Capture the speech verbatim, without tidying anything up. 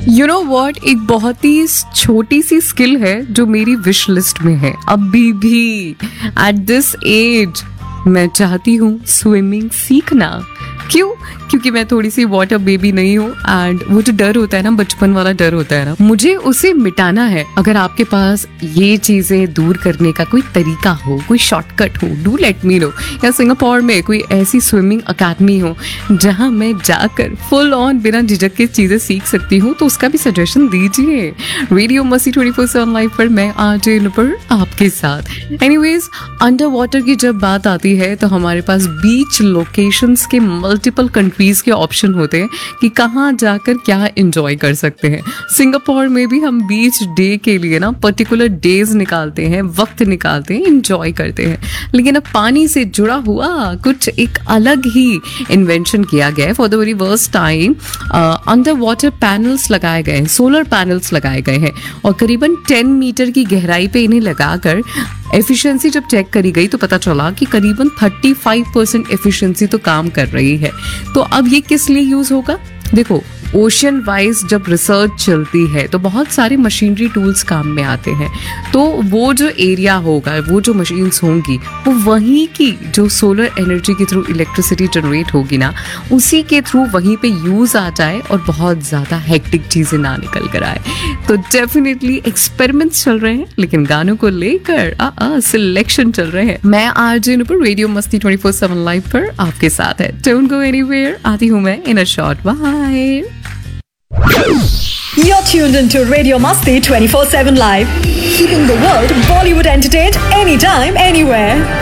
You know what, एक बहुत ही छोटी सी स्किल है जो मेरी विश लिस्ट में है अभी भी। एट दिस एज मैं चाहती हूँ स्विमिंग सीखना। क्यों? क्योंकि मैं थोड़ी सी वाटर बेबी नहीं हूँ, एंड वो जो डर होता है ना, बचपन वाला डर होता है ना, मुझे उसे मिटाना है। अगर आपके पास ये चीजें दूर करने का कोई तरीका हो, कोई शॉर्टकट हो, डू लेट मी नो। या सिंगापुर में कोई ऐसी स्विमिंग अकेडमी हो जहाँ मैं जाकर फुल ऑन बिना झिझक के चीजें सीख सकती हूँ, तो उसका भी सजेशन दीजिए। रेडियो मस्ती ट्वेंटी फोर सेवन लाइव पर मैं आज पर आपके साथ। एनीवेज, अंडर वाटर की जब बात आती है तो हमारे पास बीच लोकेशंस के मल्टीपल कंट्रीज के ऑप्शन होते हैं कि कहाँ जाकर क्या एंजॉय कर सकते हैं। सिंगापुर में भी हम बीच डे के लिए ना पर्टिकुलर डेज निकालते हैं, वक्त निकालते हैं, एंजॉय करते हैं। लेकिन अब पानी से जुड़ा हुआ कुछ एक अलग ही इन्वेंशन किया गया है। For the very first time under water panels लगाए गए हैं, सोलर पैनल्स लगाए गए हैं, और करीबन टेन मीटर की गहराई पे इन्हें लगाकर एफिशिएंसी जब चेक करी गई तो पता चला कि करीबन पैंतीस परसेंट एफिशिएंसी तो काम कर रही है। तो अब ये किस लिए यूज होगा? देखो, ओशन वाइज जब रिसर्च चलती है तो बहुत सारे मशीनरी टूल्स काम में आते हैं। तो वो जो एरिया होगा, वो जो मशीन्स होंगी, वो वहीं की जो सोलर एनर्जी के थ्रू इलेक्ट्रिसिटी जनरेट होगी ना, उसी के थ्रू वहीं पे यूज आ जाए और बहुत ज़्यादा हेक्टिक चीज़ें ना निकल कर आए। तो डेफिनेटली एक्सपेरिमेंट्स चल रहे हैं, लेकिन गानों को लेकर आ आ सिलेक्शन चल रहे हैं। मैं आज पर रेडियो मस्ती ट्वेंटी फोर सेवन लाइव पर आपके साथ है। डोंट गो एनीवेयर, आती हूँ मैं इन a short. Bye. You're tuned into Radio Masti twenty four seven Live, keeping the world Bollywood entertained anytime, anywhere.